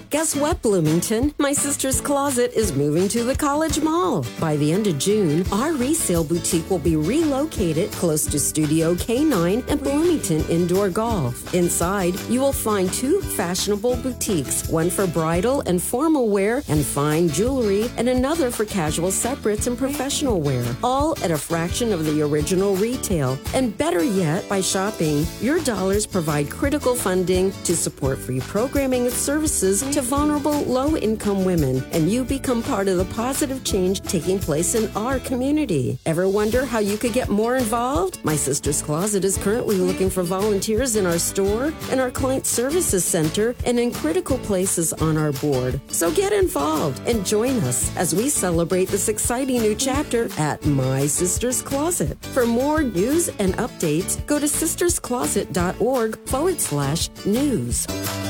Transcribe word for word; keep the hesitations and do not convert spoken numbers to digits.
Guess what, Bloomington? My sister's closet is moving to the College Mall. By the end of June, our resale boutique will be relocated close to Studio K nine and Bloomington Indoor Golf. Inside, you will find two fashionable boutiques, one for bridal and formal wear and fine jewelry, and another for casual separates and professional wear, all at a fraction of the original retail. And better yet, by shopping, your dollars provide critical funding to support free programming and services to vulnerable, low-income women, and you become part of the positive change taking place in our community. Ever wonder how you could get more involved? My Sister's Closet is currently looking for volunteers in our store, in our client services center, and in critical places on our board. So get involved and join us as we celebrate this exciting new chapter at My Sister's Closet. For more news and updates, go to sisterscloset.org forward slash news.